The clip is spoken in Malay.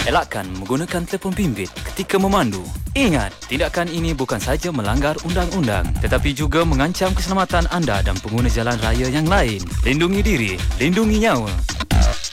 Elakkan menggunakan telefon bimbit ketika memandu. Ingat, tindakan ini bukan sahaja melanggar undang-undang tetapi juga mengancam keselamatan anda dan pengguna jalan raya yang lain. Lindungi diri, lindungi nyawa.